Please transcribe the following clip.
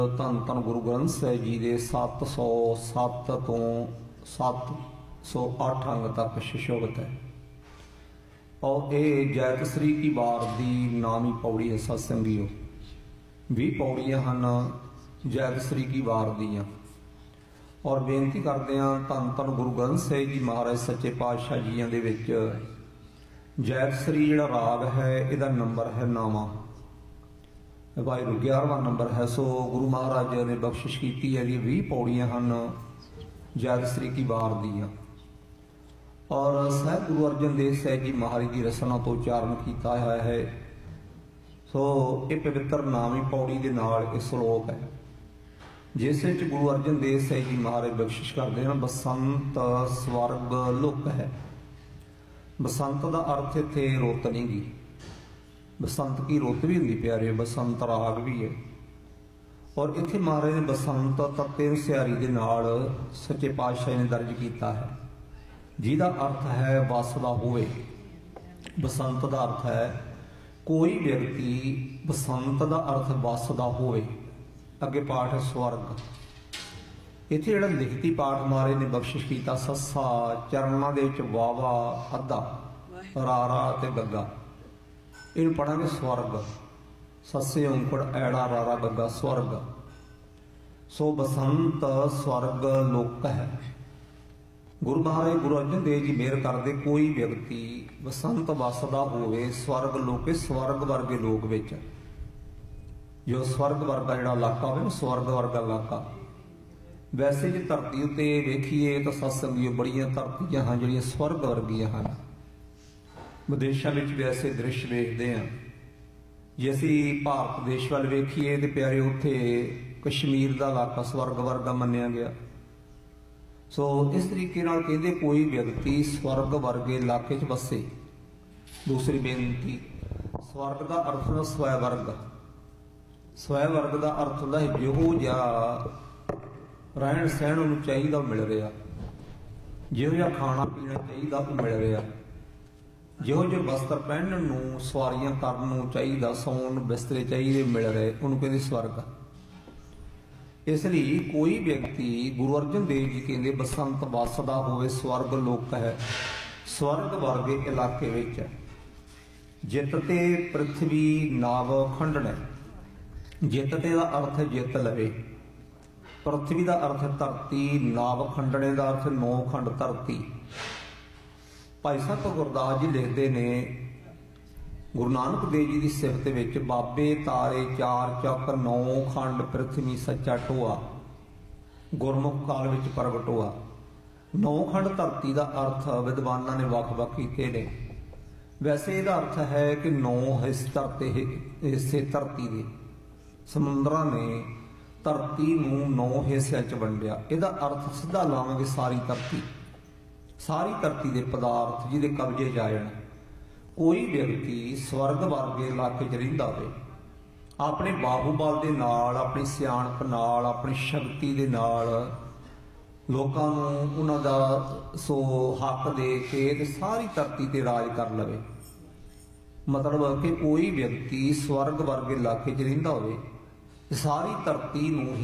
ਧੰਨ ਧੰਨ ਗੁਰੂ ਗ੍ਰੰਥ ਸਾਹਿਬ ਜੀ ਦੇ 707 ਤੋਂ 708 ਅੰਗ ਤੱਕ ਸ਼ਿਸ਼ੋਭਤ ਹੈ। और ये जैत श्री की वार दी नामी पौड़ी है सत्संगियों 20 पौड़ियां हैं जैत श्री की वार दियां। और बेनती करते हैं धन धन गुरु ग्रंथ साहिब जी महाराज सच्चे पातशाह जियां दे विच जैत श्री जिहड़ा राग है इहदा नंबर है 9वां, वाहिगुरू 11वां नंबर है। सो गुरु महाराज ने बख्शिश की है कि 20 पौड़ियां हैं जैत श्री की वार दियां। और साहिब गुरु अर्जन देव साहिब जी महाराज की रसना तो उच्चारण किया है। सो ये पवित्र नामी पौड़ी के नाल एक श्लोक है जिस गुरु अर्जन देव साहिब जी महाराज बख्शिश करते हैं बसंत स्वर्ग लुक है। बसंत का अर्थ इत्थे रुत नहीं गी, बसंत की रुत भी होंगी प्यारे, बसंत राग भी है। और इत्थे महाराज ने बसंत तत्ते सियारी के नाल सच्चे पातशाह ने दर्ज किया है जिहदा अर्थ है वसदा होवे। बसंत का अर्थ है कोई व्यक्ति, बसंत का अर्थ वसदा होवे। अगे पाठ है स्वर्ग। इत्थे जिहड़ा लिखती पाठ महाराज ने बख्शिश किया सस्सा चरणां दे विच वावा अद्धा रारा ते गग्गा, इहनूं पढ़ांगे स्वर्ग। सस्से औंकड़ ऐड़ा रारा गग्गा स्वर्ग। सो बसंत स्वर्ग लोक है। गुरु महाराज गुरु अर्जन देव जी मेहर करते कोई व्यक्ति बसंत वसदा होवे स्वर्ग लोके, स्वर्ग वर्गे लोक विच। जो स्वर्ग वर्गा जिहड़ा इलाका होवे स्वर्ग वर्गा इलाका। वैसे जो धरती उत्ते वेखीए तो सत्संगियों बड़ियां धरतियां हैं जिहड़ियां स्वर्ग वर्गियां हैं। विदेशों में वैसे दृश्य वेखते हैं। जे असीं भारत देश वाल वेखीए तो प्यारे उत्थे कश्मीर का इलाका स्वर्ग वर्गा मन्निया गया। सो इस तरीके नाल कहते कोई व्यक्ति स्वर्ग वर्गे इलाके च बसे। दूसरी बेनती स्वर्ग का अर्थ होंदा स्वै वर्ग। स्वै वर्ग का अर्थ होंदा है जिहो जिहा रहन सहन उन्हें चाहिए मिल रहा, जिहो जिहा खाना पीना चाहिए वो मिल रहा, जिहो जो वस्त्र पहनण नूं सवारियां करन नूं चाहिए, सौण बिस्तरे चाहिए मिल रहे, उन्होंने कहते स्वर्ग। इसलिए कोई व्यक्ति गुरु अर्जन देव जी कहते बसंत वसदा होवे स्वर्ग लोक है, स्वर्ग वर्गे इलाके विच। जितते पृथ्वी नाव खंडण, जितते का अर्थ जित लवे, पृथ्वी का अर्थ धरती, नाव खंडने का अर्थ नौ खंड धरती। भाई साहब गुरदास जी लिखते ने गुरु नानक देव जी की सिफत विच बाबे तारे चार चक नौ खंड पृथ्वी सच्चा टोआ, गुरमुख काल विच प्रगट हुआ। नौ खंड धरती का अर्थ विद्वानां ने वख-वख कीते ने। वैसे इसका अर्थ है कि 9 हिस्से धरती के समुद्रां ने धरती नूं 9 हिस्सिਆਂ च वंडिया। इसका अर्थ सीधा लावांगे सारी धरती, सारी धरती के पदार्थ जिहदे कब्जे च आ जाण। कोई व्यक्ति स्वर्ग वर्गे इलाके च रहिंदा होवे, अपने बाहूबल दे नाल, अपनी सियाणप नाल, अपनी शक्ति दे नाल लोकां नूं उन्हां दा सो हक दे के ते सारी धरती ते राज कर लवे। मतलब कि कोई व्यक्ति स्वर्ग वर्गे इलाके च रहिंदा होवे, सारी धरती नूं